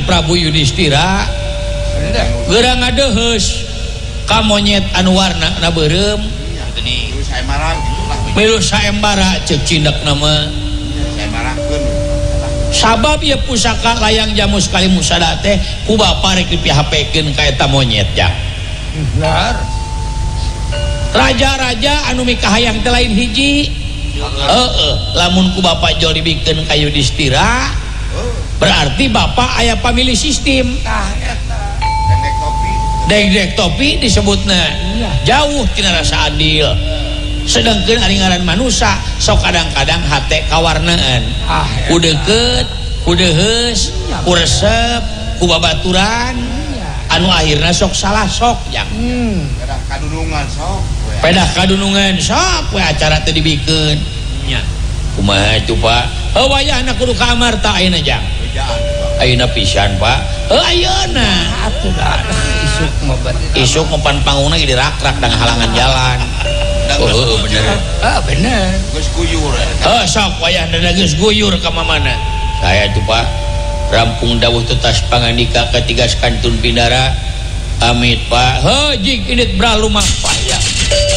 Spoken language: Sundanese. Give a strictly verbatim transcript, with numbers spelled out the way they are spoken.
Prabu Yudhistira geurang ngadeheus ka monyet anu warna na beureum ini saemaran milu saembara ceuk cindak nama saemarakeun sabab ieu pusaka layang jamu sekali musada teh ku bapa rek dipihapekeun ka eta monyet ja benar raja-raja anu mikah hayang teh lain hiji heeh lamun ku bapa jol dibikeun ka Yudhistira berarti bapak aya pamilih sistem tah eta dendek topi dendek topi disebutna jauh tina rasa adil sedangkeun ari ngaran manusia sok kadang-kadang hate kawarnaan ah ku deukeut ku deheus ku resep ku babaturan anu akhirna sok salah sok jang hmm pedah kadunungan sok we. pedah kadunungan sok we acara teh dibikeun nya kumaha atuh Pak heuh wayahna kudu ka amarta ayeuna jang bejaan ayeuna pisan Pak heuh ayeuna atuh dah isuk mah berarti isuk mempan pangungna ge dirak-rak dengan halangan jalan oh heuh bener ah bener geus guyur heuh sok wayahna geus guyur ka mamana saya tuh Pak rampung dawuh tutas pangandika ketiga sekantun pindara amit Pak heuh jig indit bra lumah payah